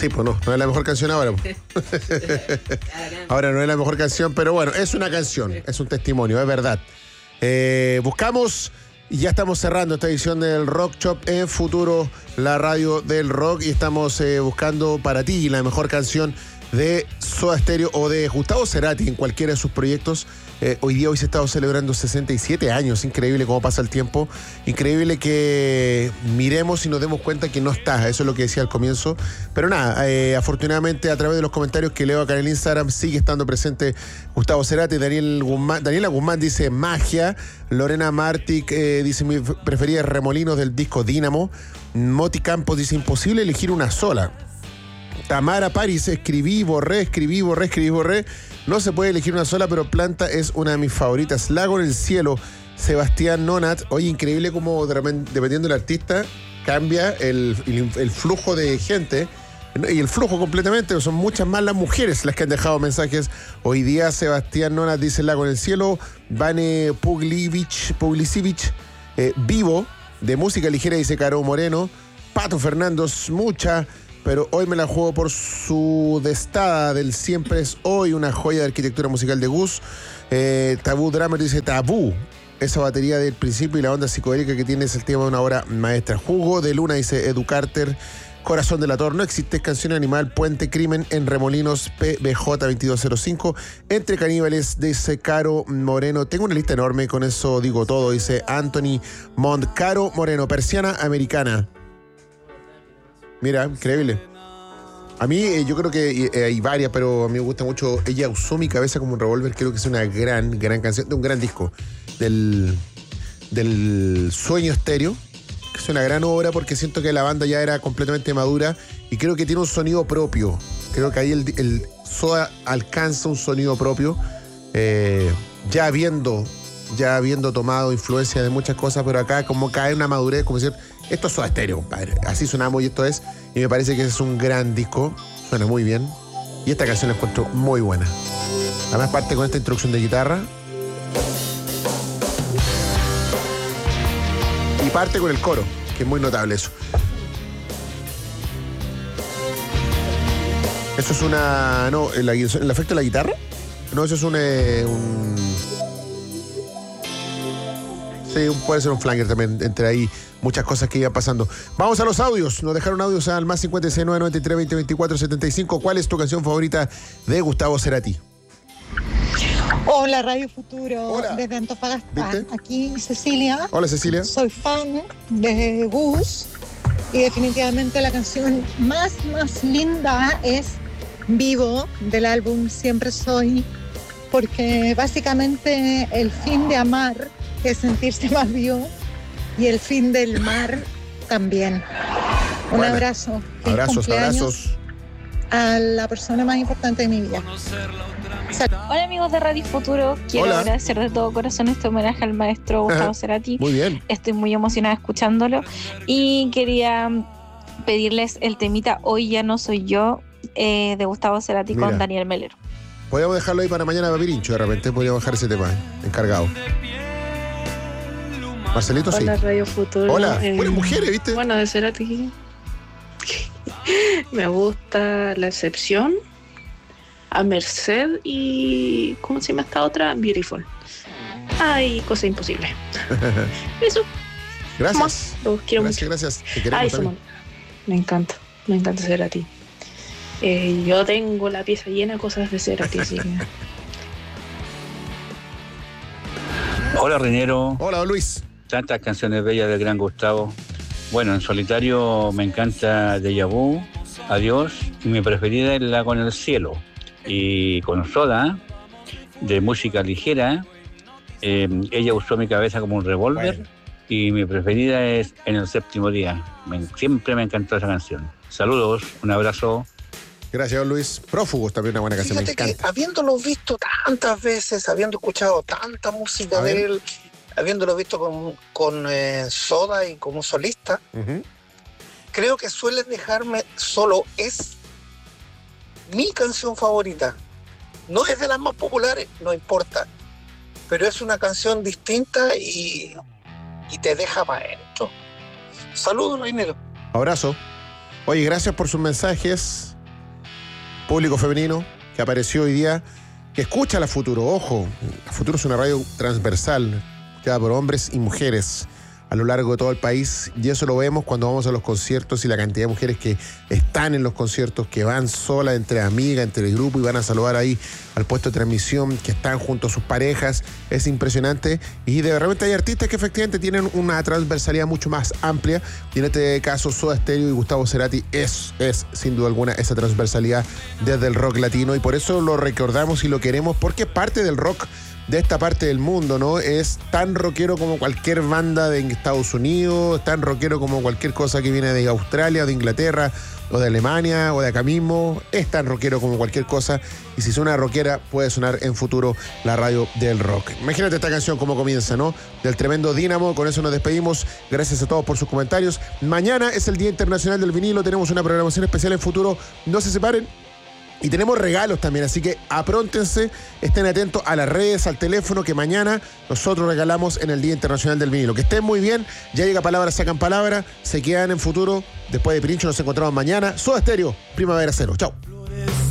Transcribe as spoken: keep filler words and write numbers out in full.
Sí, pues no, no es la mejor canción ahora. Ahora no es la mejor canción, pero bueno, es una canción, es un testimonio, es verdad. Eh, buscamos y ya estamos cerrando esta edición del Rock Shop en Futuro, la radio del rock, y estamos eh, buscando para ti la mejor canción de Soda Stereo o de Gustavo Cerati en cualquiera de sus proyectos. Eh, hoy día hoy se ha estado celebrando sesenta y siete años, increíble cómo pasa el tiempo, increíble que miremos y nos demos cuenta que no está, eso es lo que decía al comienzo, pero nada, eh, afortunadamente a través de los comentarios que leo acá en el Instagram sigue estando presente Gustavo Cerati. Daniel Guzmán, Daniela Guzmán dice magia, Lorena Martic eh, dice mi preferida es Remolinos del disco Dínamo, Moti Campos dice imposible elegir una sola. Tamara París, escribí, borré, escribí, borré, escribí, borré. No se puede elegir una sola, pero Planta es una de mis favoritas. Lago en el cielo, Sebastián Nonat. Oye, increíble cómo de repente, dependiendo del artista, cambia el, el, el flujo de gente. Y el flujo completamente, son muchas más las mujeres las que han dejado mensajes. Hoy día Sebastián Nonat dice Lago en el cielo. Vane Puglivich, Puglicivich, eh, Vivo, de música ligera, dice Caro Moreno. Pato Fernández, mucha. Pero hoy me la juego por su destada del Siempre es Hoy, una joya de arquitectura musical de Gus. Eh, Tabú Drummer dice Tabú, esa batería del principio y la onda psicodélica que tiene es el tema de una obra maestra. Jugo de Luna dice Edu Carter. Corazón del Ator, no existe canción animal. Puente Crimen en Remolinos, P B J veintidós cero cinco. Entre caníbales dice Caro Moreno. Tengo una lista enorme, con eso digo todo, dice Anthony Mont. Caro Moreno, Persiana Americana. Mira, increíble. A mí, eh, yo creo que eh, hay varias, pero a mí me gusta mucho. Ella usó mi cabeza como un revólver. Creo que es una gran, gran canción, de un gran disco. Del, del Sueño Estéreo. Que es una gran obra porque siento que la banda ya era completamente madura y creo que tiene un sonido propio. Creo que ahí el, el Soda alcanza un sonido propio. Eh, ya habiendo, ya habiendo tomado influencia de muchas cosas, pero acá como cae una madurez, como decir, esto es Soda Stereo, compadre. Así sonamos y esto es. Y me parece que es un gran disco. Suena muy bien. Y esta canción la encuentro muy buena. Además parte con esta introducción de guitarra. Y parte con el coro, que es muy notable eso. Eso es una... No, el, el efecto de la guitarra. No, eso es un... Eh, un sí, un, puede ser un flanger también, entre ahí muchas cosas que iban pasando. Vamos a los audios. Nos dejaron audios al más cincuenta y seis, nueve noventa y tres, veinte, veinticuatro, setenta y cinco. ¿Cuál es tu canción favorita de Gustavo Cerati? Hola, Radio Futuro. Hola. Desde Antofagasta. ¿Viste? Aquí Cecilia. Hola, Cecilia. Soy fan de Gus y definitivamente la canción más, más linda es Vivo, del álbum Siempre Soy, porque básicamente el fin de amar es sentirse más vivo y el fin del mar también. Un Bueno, abrazo. Feliz Abrazos, cumpleaños abrazos. a la persona más importante de mi vida. Hola amigos de Radio Futuro, quiero Hola. agradecer de todo corazón este homenaje al maestro Gustavo Cerati. Muy bien. Estoy muy emocionada escuchándolo y quería pedirles el temita Hoy ya no soy yo, eh, de Gustavo Cerati. Mira. Con Daniel Melero. Podríamos dejarlo ahí para mañana, Papirincho, de repente podríamos dejar ese tema, ¿eh? Encargado. Marcelito, sí. Hola, Radio Futuro. Hola. Eh, Buenas mujeres, ¿viste? Bueno, de Cerati me gusta La Excepción, A Merced y... ¿cómo se llama esta otra? Beautiful. Ay, Cosa Imposible. Eso. Gracias. Los quiero Gracias, mucho. gracias. Te queremos Ay, también. Simón. Me encanta. Me encanta Cerati. Eh, yo tengo la pieza llena de cosas de Cerati, así que... Hola, Rinero. Hola, Luis. Tantas canciones bellas del gran Gustavo. Bueno, en solitario me encanta Deja Vu, Adiós, y mi preferida es La con el cielo. Y con Soda, de música ligera, eh, ella usó mi cabeza como un revólver. Bueno. Y mi preferida es En el séptimo día. Me- siempre me encantó esa canción. Saludos, un abrazo. Gracias, Luis. Prófugos también una buena canción, me Fíjate que encanta. habiéndolo visto tantas veces, habiendo escuchado tanta música A ver. de él, habiéndolo visto con, con eh, Soda y como solista, Uh-huh. creo que suele dejarme solo. Es mi canción favorita. No es de las más populares, no importa, pero es una canción distinta y, y te deja para adentro. Saludos, Reinero. Abrazo. Oye, gracias por sus mensajes. Público femenino que apareció hoy día, que escucha la Futuro. Ojo, la Futuro es una radio transversal, escuchada por hombres y mujeres a lo largo de todo el país, y eso lo vemos cuando vamos a los conciertos y la cantidad de mujeres que están en los conciertos, que van solas, entre amigas, entre el grupo, y van a saludar ahí al puesto de transmisión, que están junto a sus parejas. Es impresionante, y de repente hay artistas que efectivamente tienen una transversalidad mucho más amplia, y en este caso Soda Stereo y Gustavo Cerati es, es sin duda alguna esa transversalidad desde el rock latino, y por eso lo recordamos y lo queremos, porque es parte del rock de esta parte del mundo, ¿no? Es tan rockero como cualquier banda de Estados Unidos, tan rockero como cualquier cosa que viene de Australia, o de Inglaterra, o de Alemania, o de acá mismo. Es tan rockero como cualquier cosa, y si suena rockera, puede sonar en Futuro, la radio del rock. Imagínate esta canción como comienza, ¿no? Del tremendo Dínamo. Con eso nos despedimos. Gracias a todos por sus comentarios. Mañana es el Día Internacional del Vinilo. Tenemos una programación especial en Futuro. No se separen. Y tenemos regalos también, así que apróntense, estén atentos a las redes, al teléfono, que mañana nosotros regalamos en el Día Internacional del Vinilo. Que estén muy bien, ya llega Palabra Sacan Palabra, se quedan en Futuro. Después de Pirincho nos encontramos mañana. Soda Stereo, Primavera Cero. Chao.